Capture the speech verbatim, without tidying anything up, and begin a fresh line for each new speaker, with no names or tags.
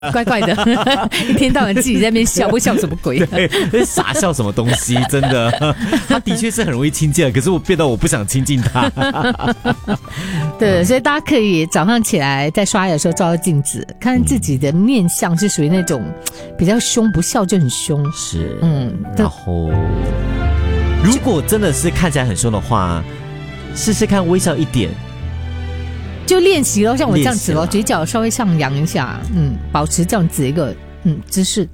怪怪的，一天到晚自己在那边笑，不笑什么鬼？
对，傻笑什么东西？真的，他的确是很容易亲近的，可是我变到我不想亲近他。
对，所以大家可以早上起来在刷牙的时候照照镜子，看自己的面相是属于那种比较凶，不笑就很凶。
是，
嗯，
然后如果真的是看起来很凶的话，试试看微笑一点。
就练习咯，像我这样子咯，嘴角稍微上扬一下，嗯，保持这样子一个嗯姿势。